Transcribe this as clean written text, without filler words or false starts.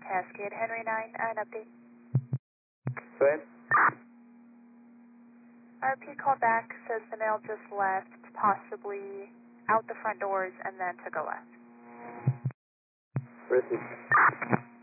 Cascade, Henry 9, an update. Go ahead. RP called back, says the male just left, possibly out the front doors and then took a left. Receive.